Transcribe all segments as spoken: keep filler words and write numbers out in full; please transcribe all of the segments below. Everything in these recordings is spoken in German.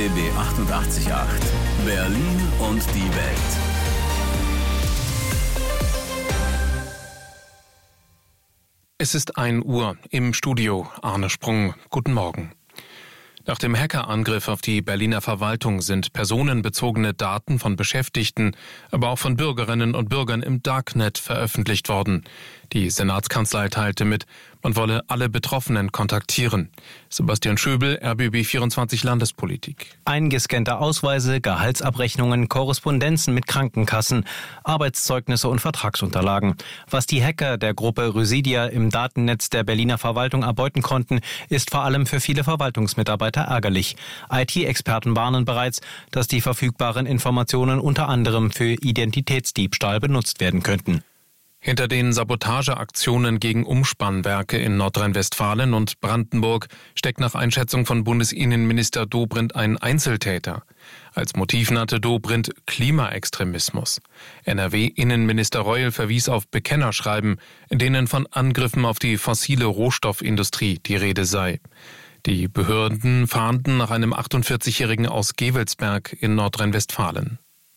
B B achtundachtzig Komma acht. Berlin und die Welt. Es ist ein Uhr, im Studio Arne Sprung. Guten Morgen. Nach dem Hackerangriff auf die Berliner Verwaltung sind personenbezogene Daten von Beschäftigten, aber auch von Bürgerinnen und Bürgern im Darknet veröffentlicht worden. Die Senatskanzlei teilte mit, man wolle alle Betroffenen kontaktieren. Sebastian Schöbel, R B B vierundzwanzig Landespolitik. Eingescannte Ausweise, Gehaltsabrechnungen, Korrespondenzen mit Krankenkassen, Arbeitszeugnisse und Vertragsunterlagen. Was die Hacker der Gruppe Rhyssia im Datennetz der Berliner Verwaltung erbeuten konnten, ist vor allem für viele Verwaltungsmitarbeiter ärgerlich. I T-Experten warnen bereits, dass die verfügbaren Informationen unter anderem für Identitätsdiebstahl benutzt werden könnten. Hinter den Sabotageaktionen gegen Umspannwerke in Nordrhein-Westfalen und Brandenburg steckt nach Einschätzung von Bundesinnenminister Dobrindt ein Einzeltäter. Als Motiv nannte Dobrindt Klimaextremismus. N R W-Innenminister Reul verwies auf Bekennerschreiben, in denen von Angriffen auf die fossile Rohstoffindustrie die Rede sei. Die Behörden fahnden nach einem achtundvierzigjährigen aus Gevelsberg in Nordrhein-Westfalen.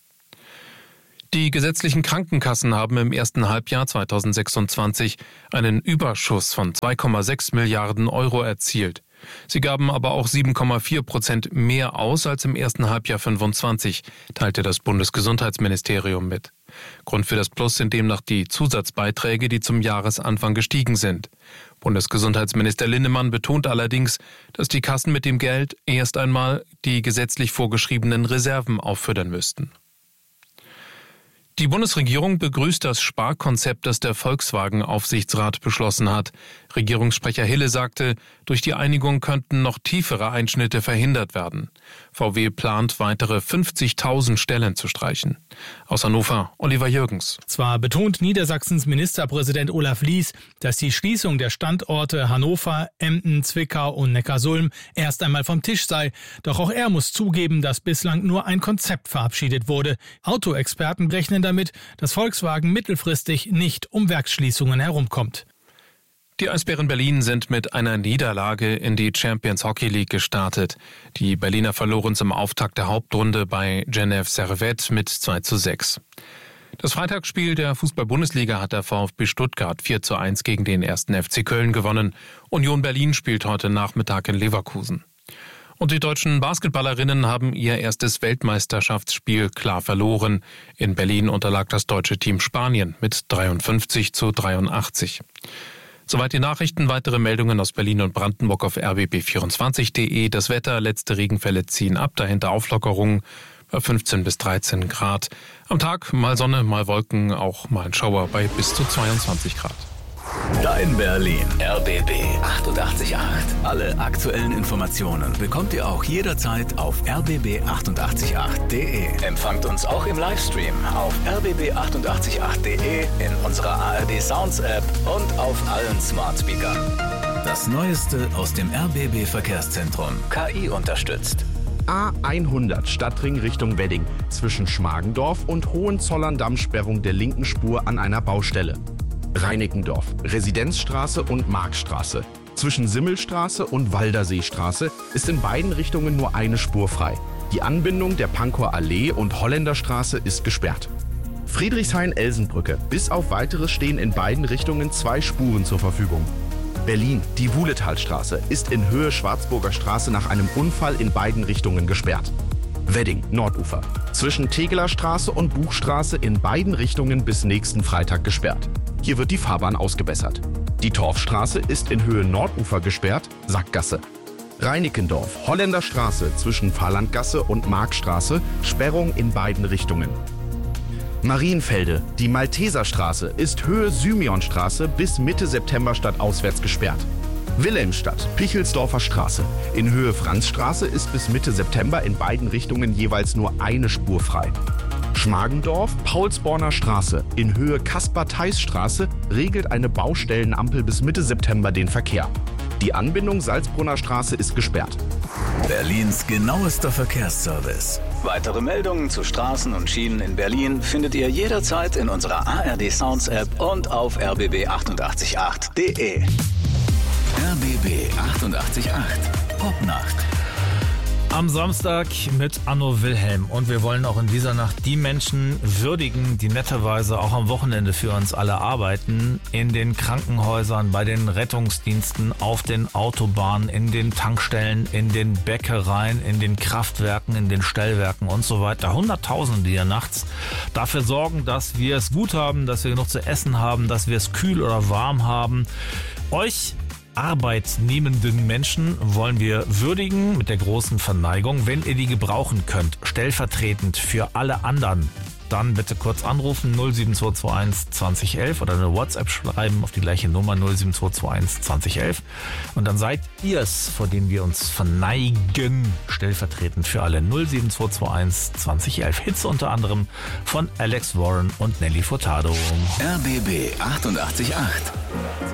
Die gesetzlichen Krankenkassen haben im ersten Halbjahr zweitausendsechsundzwanzig einen Überschuss von zwei Komma sechs Milliarden Euro erzielt. Sie gaben aber auch sieben Komma vier Prozent mehr aus als im ersten Halbjahr fünfundzwanzig, teilte das Bundesgesundheitsministerium mit. Grund für das Plus sind demnach die Zusatzbeiträge, die zum Jahresanfang gestiegen sind. Bundesgesundheitsminister Linnemann betont allerdings, dass die Kassen mit dem Geld erst einmal die gesetzlich vorgeschriebenen Reserven auffüttern müssten. Die Bundesregierung begrüßt das Sparkonzept, das der Volkswagen-Aufsichtsrat beschlossen hat. Regierungssprecher Hille sagte, durch die Einigung könnten noch tiefere Einschnitte verhindert werden. V W plant, weitere fünfzigtausend Stellen zu streichen. Aus Hannover, Oliver Jürgens. Zwar betont Niedersachsens Ministerpräsident Olaf Lies, dass die Schließung der Standorte Hannover, Emden, Zwickau und Neckarsulm erst einmal vom Tisch sei. Doch auch er muss zugeben, dass bislang nur ein Konzept verabschiedet wurde. Autoexperten rechnen damit, dass Volkswagen mittelfristig nicht um Werksschließungen herumkommt. Die Eisbären Berlin sind mit einer Niederlage in die Champions Hockey League gestartet. Die Berliner verloren zum Auftakt der Hauptrunde bei Genève Servette mit zwei zu sechs. Das Freitagsspiel der Fußball-Bundesliga hat der VfB Stuttgart vier zu eins gegen den ersten F C Köln gewonnen. Union Berlin spielt heute Nachmittag in Leverkusen. Und die deutschen Basketballerinnen haben ihr erstes Weltmeisterschaftsspiel klar verloren. In Berlin unterlag das deutsche Team Spanien mit dreiundfünfzig zu dreiundachtzig. Soweit die Nachrichten. Weitere Meldungen aus Berlin und Brandenburg auf R B B vierundzwanzig Punkt de. Das Wetter, letzte Regenfälle ziehen ab, dahinter Auflockerungen bei fünfzehn bis dreizehn Grad. Am Tag mal Sonne, mal Wolken, auch mal ein Schauer bei bis zu zweiundzwanzig Grad. Dein Berlin. R B B achtundachtzig Komma acht. Alle aktuellen Informationen bekommt ihr auch jederzeit auf r b b achtundachtzig Komma acht Punkt de. Empfangt uns auch im Livestream auf r b b achtundachtzig Komma acht Punkt de, in unserer A R D Sounds App und auf allen Smart Speakern. Das Neueste aus dem R B B Verkehrszentrum. K I unterstützt. A hundert Stadtring Richtung Wedding. Zwischen Schmargendorf und Hohenzollern-Damm Sperrung der linken Spur an einer Baustelle. Reinickendorf, Residenzstraße und Marktstraße. Zwischen Simmelstraße und Walderseestraße ist in beiden Richtungen nur eine Spur frei. Die Anbindung der Pankower Allee und Holländerstraße ist gesperrt. Friedrichshain-Elsenbrücke. Bis auf Weiteres stehen in beiden Richtungen zwei Spuren zur Verfügung. Berlin, die Wuhletalstraße ist in Höhe Schwarzburger Straße nach einem Unfall in beiden Richtungen gesperrt. Wedding, Nordufer. Zwischen Tegeler Straße und Buchstraße in beiden Richtungen bis nächsten Freitag gesperrt. Hier wird die Fahrbahn ausgebessert. Die Torfstraße ist in Höhe Nordufer gesperrt, Sackgasse. Reinickendorf, Holländerstraße zwischen Fahrlandgasse und Marktstraße, Sperrung in beiden Richtungen. Marienfelde, die Malteserstraße ist Höhe Symeonstraße bis Mitte September stadtauswärts gesperrt. Wilhelmstadt, Pichelsdorfer Straße. In Höhe Franzstraße ist bis Mitte September in beiden Richtungen jeweils nur eine Spur frei. Schmargendorf, Paulsborner Straße. In Höhe Kaspar-Theis-Straße regelt eine Baustellenampel bis Mitte September den Verkehr. Die Anbindung Salzbrunner Straße ist gesperrt. Berlins genauester Verkehrsservice. Weitere Meldungen zu Straßen und Schienen in Berlin findet ihr jederzeit in unserer A R D Sounds App und auf r b b achtundachtzig Komma acht Punkt de. R B B achtundachtzig Komma acht. Popnacht. Am Samstag mit Anno Wilhelm und wir wollen auch in dieser Nacht die Menschen würdigen, die netterweise auch am Wochenende für uns alle arbeiten, in den Krankenhäusern, bei den Rettungsdiensten, auf den Autobahnen, in den Tankstellen, in den Bäckereien, in den Kraftwerken, in den Stellwerken und so weiter. Hunderttausende, die ja nachts dafür sorgen, dass wir es gut haben, dass wir genug zu essen haben, dass wir es kühl oder warm haben. Euch arbeitnehmenden Menschen wollen wir würdigen mit der großen Verneigung. Wenn ihr die gebrauchen könnt, stellvertretend für alle anderen, dann bitte kurz anrufen null sieben zwei zwei eins zwanzig elf oder eine WhatsApp schreiben auf die gleiche Nummer null sieben zwei zwei eins zwanzig elf und dann seid ihr es, vor dem wir uns verneigen, stellvertretend für alle null sieben zwei zwei eins zwanzig elf. Hits unter anderem von Alex Warren und Nelly Furtado. R B B achtundachtzig Komma acht.